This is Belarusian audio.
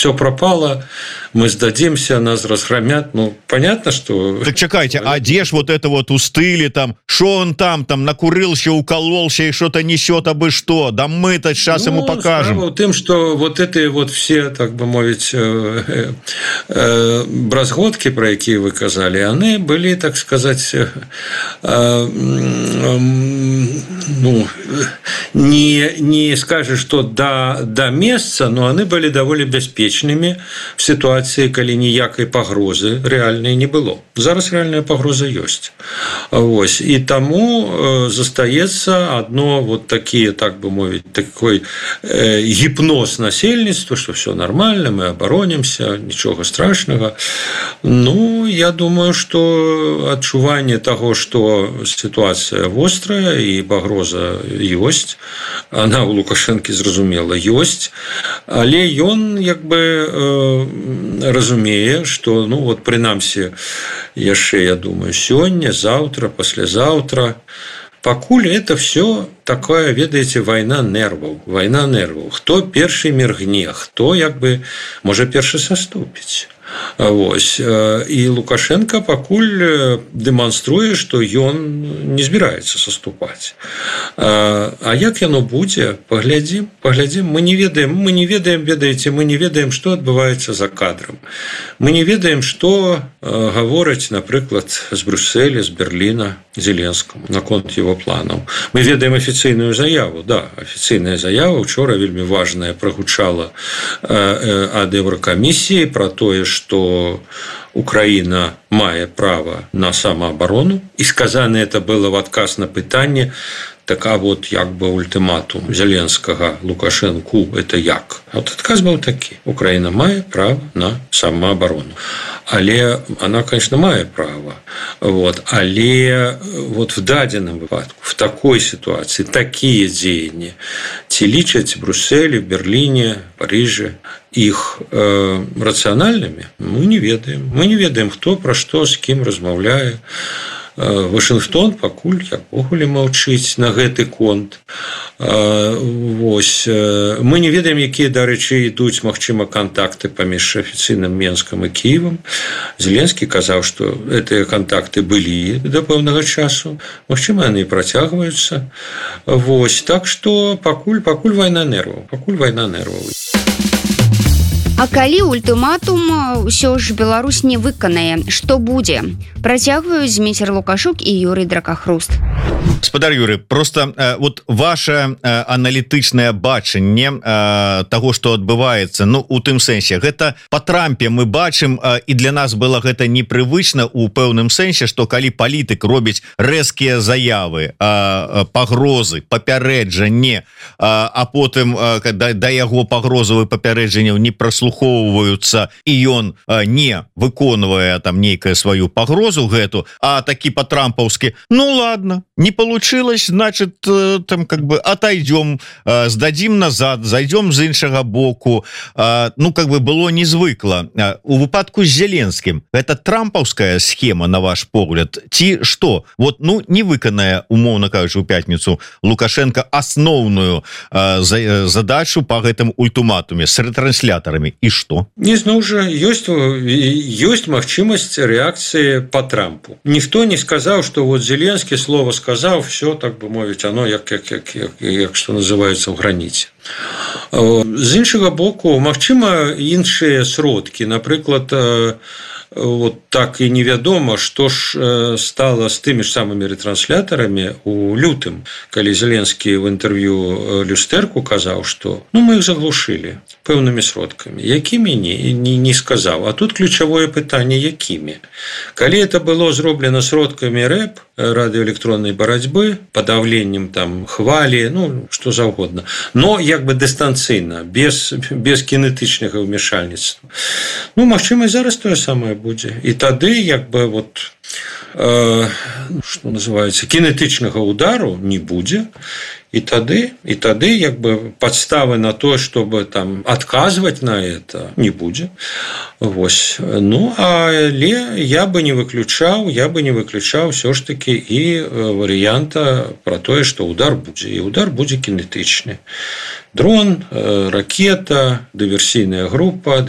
все пропало, мы сдадимся, нас разгромят. Ну, понятно, что... Так чакайте, а где ж вот это вот у стылі, там, шо он там накурился, укололся и что-то несет, абы что? Да мы-то сейчас ему покажем. Справа в тем, что вот эти вот все, так бы мовить, бразготки, про які вы казали, они были, так сказать, ну, не скажешь, что до месяца, но они были довольно бяспечными в ситуации, коли ніякай пагрозы реальной не было. Зараз реальная пагроза есть. Вось. И тому застаецца одно вот такие, так бы мовить, такой гипноз насельніцтва, что все нормально, мы оборонимся, ничего страшного. Ну, я думаю, что адчуванне того, что ситуация вострая и пагроза ёсць, она у Лукашэнкі, зразумела, ёсць, але ён як бы разумее, что, ну, вот прынамсі яшчэ, я думаю, сёння, завтра, послезавтра, пакуль это все такая, ведаеце, война нервов. Война нервов. Хто першы міргне, хто як бы можа першы саступіць. Вось. І Лукашенко пакуль дэманструе, што ён не збіраецца саступаць. А як яно будзе, паглядзім. Мы не ведаем, ведаеце, мы не ведаем, што адбываецца за кадрам. Мы не ведаем, што гавораць, напрыклад, з Брюсселя, з Берліна Зеленскому наконт его планаў. Мы ведаем афіцыйную заяву, да, афіцыйная заява учора вельмі важная прагучала ад Еўракамісіі пра тое, что Украина мае право на самооборону, и сказано это было в отказ на пытанне, так а вот як бы ультиматум Зеленского Лукашенку это як? Вот отказ был такі: Украина мае право на самооборону. Але она, конечно, мае право. Вот. Але вот в дадзеным выпадку, в такой ситуации, такие дзеянні ці лічаць Брюсселе, Берлине, Париже их рациональными, мы не ведаем. Мы не ведаем, хто пра што, з кім размаўляе. Вашингтон пакуль увогуле маўчыць на гэты конт. Вось. Мы не ведаем, якія, дарэчы, ідуць, магчыма, контакты паміж афіцыйным Менскам і Кіевам. Зеленскі казаў, што гэтыя контакты былі да пэўнага часу. Магчыма, яны і працягваюцца. Вось. Так што пакуль вайна нерваў. А калі ультыматум ўсё ж Беларусь не выканае, што будзе? Працягваюць Зміцер Лукашук і Юрый Дракахруст. Гаспадар Юрый, просто вот ваше аналітычнае бачанне того, што адбываецца, ну, у тым сэнсе, гэта па Трампе мы бачым, і для нас было гэта непрывычна у пэўным сэнсе, што калі палітык робіць рэзкія заявы, пагрозы, папярэджанне, а потым да яго пагрозавых папярэджанняў не праслухоўваюцца, і ён не выконвае там нейкую сваю пагрозу гэту, а такі па-трампаўскі: ну ладно, не получилось, значит, там как бы отойдем, сдадим назад, зайдем з іншага боку. Ну, как бы было незвыкла. У выпадку з Зеленскім это трампаўская схема, на ваш погляд, ці што? Вот, ну, не выканае, умоўна кажучы, у пятніцу Лукашенко асноўную задачу по гэтым ультиматуме с ретранслятарамі, і што? Не знаю, уже ёсць магчымасць рэакцыі по Трампу. Ніхто не сказаў, что вот Зеленскі слово сказаў, все, так бы мовіць, оно як что называется, в граніце. З іншага боку, магчыма, іншыя сродкі, напрыклад, вот так и невядома, што ж стало с тымі ж самымі ретранслятарамі у лютым, калі Зеленскі в інтэрв'ю Люстэрку казаў, што ну, мы их заглушили пэўнымі сродкамі. Якімі не сказаў. А тут ключавое пытанне: якімі? Калі это было зроблена сродкамі РЭП, радыёэлектроннай барацьбы, подавленнем там хвалі, ну, што заўгодна, но як бы дыстанцыйна, без кінетычнага ўмешальніцтва. Ну, магчыма, зараз тое самае будзе. І тады як бы вот што называецца, кінетычнага удару не будзе. І тады як бы падставы на то, чтобы там адказваць на это, не будзе. Вось. Ну, але я бы не выключаў все ж таки і варыянта про тое, што удар будзе. І удар будзе кінетычны. Дрон, ракета, дыверсійная група,